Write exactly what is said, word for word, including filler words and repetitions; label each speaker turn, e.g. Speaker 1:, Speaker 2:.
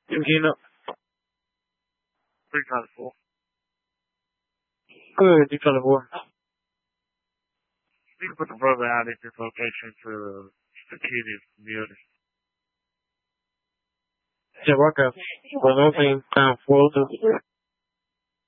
Speaker 1: You know,
Speaker 2: three times four.
Speaker 1: good. You trying to work?
Speaker 2: You can put the brother out at this location to the kid is muted.
Speaker 1: Yeah, work out. Well, nothing down four to